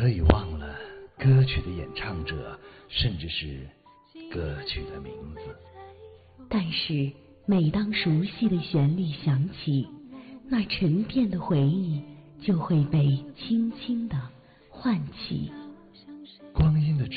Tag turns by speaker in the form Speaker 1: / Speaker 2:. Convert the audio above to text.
Speaker 1: 可以忘了歌曲的演唱者，甚至是歌曲的名字，
Speaker 2: 但是每当熟悉的旋律响起，那沉淀的回忆就会被轻轻地唤起。
Speaker 1: 光阴的